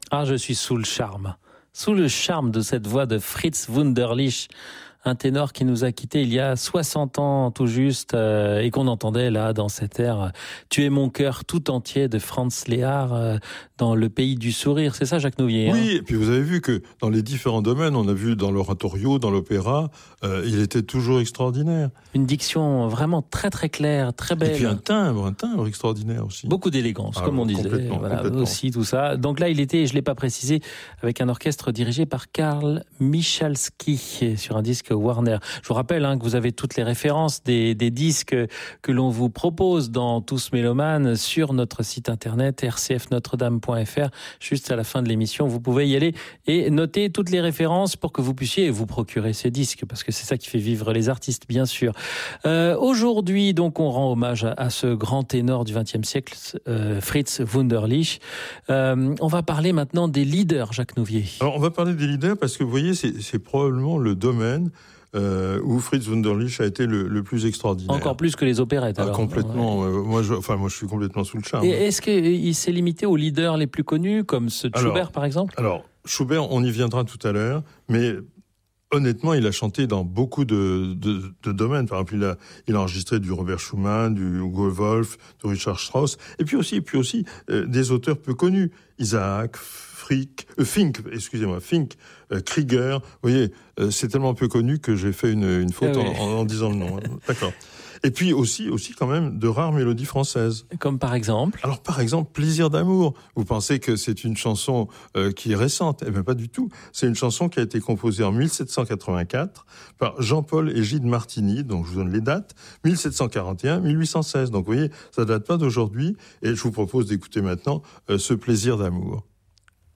Ah, je suis sous le charme de cette voix de Fritz Wunderlich, un ténor qui nous a quittés il y a 60 ans tout juste et qu'on entendait là dans cet air « Tu es mon cœur tout entier » de Franz Lehár dans Le Pays du Sourire. C'est ça, Jacques Nouvier? Oui, et puis vous avez vu que dans les différents domaines, on a vu dans l'oratorio, dans l'opéra, il était toujours extraordinaire. Une diction vraiment très très claire, très belle. Et puis un timbre extraordinaire aussi. Beaucoup d'élégance, comme on disait. Complètement. Aussi tout ça. Donc là, il était, je l'ai pas précisé, avec un orchestre dirigé par Karl Michalski sur un disque Warner. Je vous rappelle que vous avez toutes les références des disques que l'on vous propose dans Tous Mélomanes sur notre site internet rcfnotredame.fr. Juste à la fin de l'émission, vous pouvez y aller et noter toutes les références pour que vous puissiez vous procurer ces disques, parce que c'est ça qui fait vivre les artistes, bien sûr. Aujourd'hui, donc, on rend hommage à ce grand ténor du XXe siècle, Fritz Wunderlich. On va parler maintenant des leaders, Jacques Nouvier. Alors, on va parler des leaders parce que, vous voyez, c'est probablement le domaine où Fritz Wunderlich a été le plus extraordinaire. Encore plus que les opérettes, alors. Complètement. Ouais. Moi, je suis complètement sous le charme. Et est-ce qu'il s'est limité aux leaders les plus connus, comme ceux de Schubert, par exemple? Alors, Schubert, on y viendra tout à l'heure, mais honnêtement, il a chanté dans beaucoup de domaines. Par exemple, il a enregistré du Robert Schumann, du Hugo Wolf, de Richard Strauss, et puis aussi des auteurs peu connus. Isaac, Fink, Krieger. Vous voyez, c'est tellement peu connu que j'ai fait une faute en disant le nom. D'accord. Et puis aussi quand même de rares mélodies françaises. Comme par exemple? Alors par exemple, Plaisir d'amour. Vous pensez que c'est une chanson qui est récente? Eh bien pas du tout. C'est une chanson qui a été composée en 1784 par Jean-Paul et Gide Martini. Donc je vous donne les dates. 1741, 1816. Donc vous voyez, ça date pas d'aujourd'hui. Et je vous propose d'écouter maintenant ce Plaisir d'amour.